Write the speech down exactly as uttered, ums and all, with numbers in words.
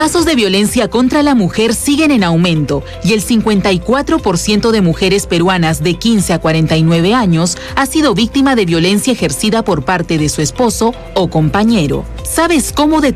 Casos de violencia contra la mujer siguen en aumento y el cincuenta y cuatro por ciento de mujeres peruanas de quince a cuarenta y nueve años ha sido víctima de violencia ejercida por parte de su esposo o compañero. ¿Sabes cómo detener